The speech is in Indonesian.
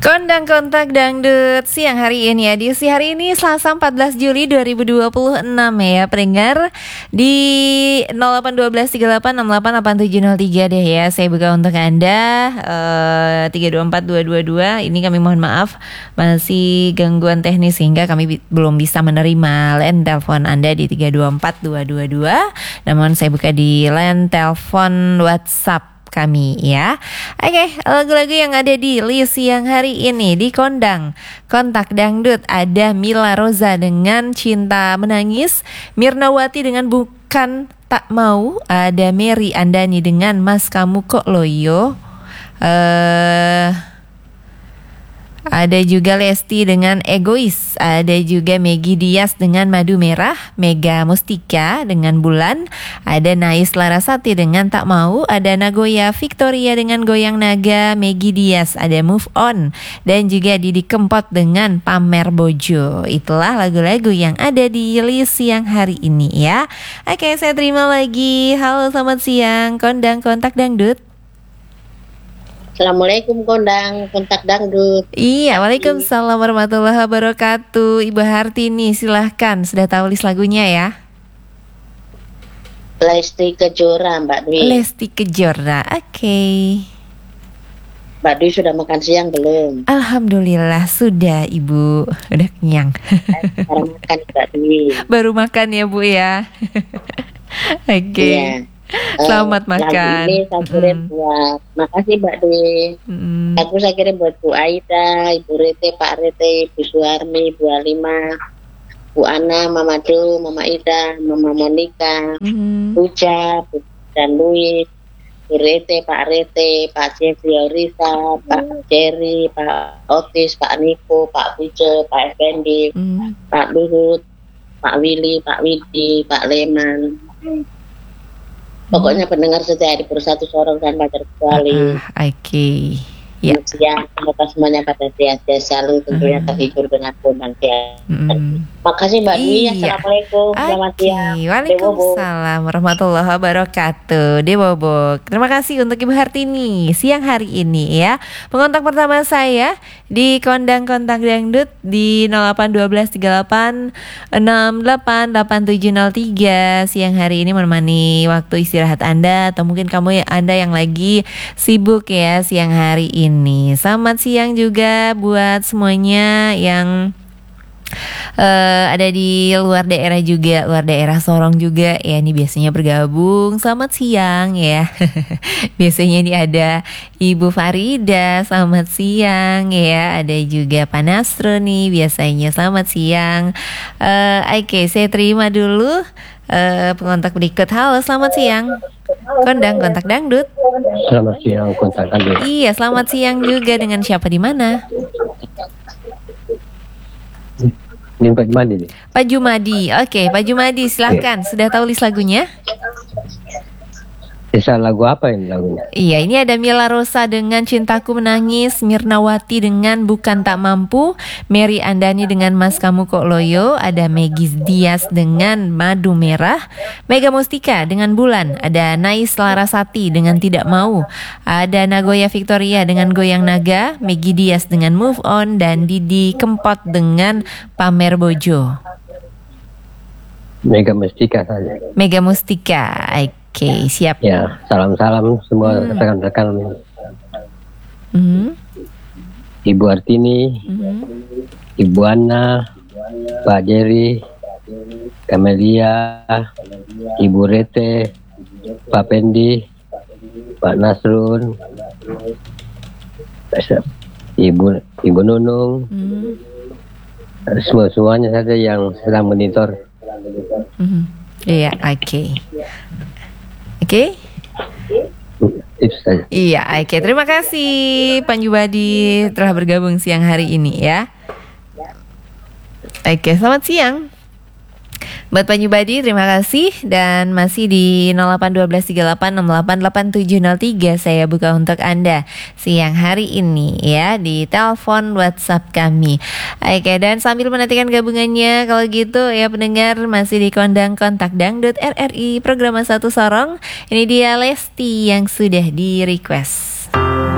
Kondang Kontak Dangdut siang hari ini, edisi hari ini Selasa 14 Juli 2026 ya pendengar. Di 081238688703 deh ya, saya buka untuk Anda 324222. Ini kami mohon maaf masih gangguan teknis sehingga kami belum bisa menerima line telepon Anda di 324222. Namun saya buka di line telepon WhatsApp kami ya. Oke, lagu-lagu yang ada di list siang hari ini di Kondang Kontak Dangdut ada Mila Roza dengan Cinta Menangis, Mirnawati dengan Bukan Tak Mau, ada Mary Andani dengan Mas Kamu Kok Loyo, ada juga Lesti dengan Egois, ada juga Meggy Diaz dengan Madu Merah, Mega Mustika dengan Bulan, ada Nais Larasati dengan Tak Mau, ada Nagoya Victoria dengan Goyang Naga, Meggy Diaz ada Move On, dan juga Didi Kempot dengan Pamer Bojo. Itulah lagu-lagu yang ada di list siang hari ini ya. Oke, saya terima lagi. Halo, selamat siang Kondang Kontak Dangdut. Assalamualaikum Kondang Kontak Dangdut. Iya, waalaikumsalam warahmatullahi wabarakatuh. Ibu Hartini, silahkan. Sudah tahu list lagunya ya? Lesti Kejora, Mbak Dwi. Lesti Kejora, oke. Mbak Dwi sudah makan siang belum? Alhamdulillah sudah, Ibu. Udah kenyang. Baru makan Mbak Dwi. Baru makan ya, Bu ya. Oke. Iya. Selamat makan. Lagu ini saya kirim buat, makasih Mbak Dwi. Aku saya kirim buat Bu Aida, Ibu Rete, Pak Rete, Ibu Suharmi, Bu Alima, Bu Ana, Mama Do, Mama Ida, Mama Monika, Puja, dan Louis, Bu Rete, Pak Rete, Pak Jeffrey Orisa, Pak Jerry, Pak Otis, Pak Niko, Pak Puja, Pak Effendi, Pak Luhut, Pak Willy, Pak Widi, Pak Leman. Pokoknya pendengar setia di Persatu Sorong dan Pacar Kecuali. Oke. Ya. Siang, semoga semuanya pada sehat selalu, tentunya terhibur dengan Kondang siang. Makasih Mbak Dwi. Assalamualaikum. Selamat siang. Waalaikumsalam warahmatullahi wabarakatuh. Debobo. Terima kasih untuk Ibu Hartini siang hari ini ya. Pengontak pertama saya di Kondang Kontak Dangdut di 081238688703 siang hari ini menemani waktu istirahat Anda, atau mungkin Anda yang lagi sibuk ya siang hari ini. Selamat siang juga buat semuanya yang ada di luar daerah juga, luar daerah Sorong juga ya, ini biasanya bergabung. Selamat siang ya. Biasanya ini ada Ibu Farida, selamat siang ya. Ada juga Pak Nasro nih biasanya, selamat siang. Oke, saya terima dulu pengontak berikut. Halo, selamat siang Kondang Kontak Dangdut. Selamat siang Kontak Dangdut. Iya, selamat siang juga. Dengan siapa di mana? Ini Pak Jumadi nih. Pak Jumadi. Oke, Pak Jumadi silahkan. Sudah tahu list lagunya? Bisa lagu apa ini lagunya? Iya, ini ada Mila Roza dengan Cintaku Menangis, Mirnawati dengan Bukan Tak Mampu, Mary Andani dengan Mas Kamu Kok Loyo, ada Meggy Diaz dengan Madu Merah, Mega Mustika dengan Bulan, ada Nais Larasati dengan Tidak Mau, ada Nagoya Victoria dengan Goyang Naga, Meggy Diaz dengan Move On, dan Didi Kempot dengan Pamer Bojo. Mega Mustika saja. Mega Mustika. Oke, siap. Ya, salam-salam semua rekan-rekan. Ibu Artini, Ibu Ana, Pak Jerry, Kamelia, Ibu Rete, Pak Pendi, Pak Nasrun, Ibu Nunung, semuanya saja yang sedang monitor. Iya, oke. Oke? Itu saja. Iya, oke. Terima kasih Pak Jumadi telah bergabung siang hari ini ya. Oke, selamat siang buat Pak Jumadi, terima kasih. Dan masih di 081238688703 saya buka untuk Anda siang hari ini ya di telepon WhatsApp kami. Oke, dan sambil menantikan gabungannya, kalau gitu ya pendengar, masih di Kondang Kontak Dangdut RRI program Satu Sorong. Ini dia Lesti yang sudah di request.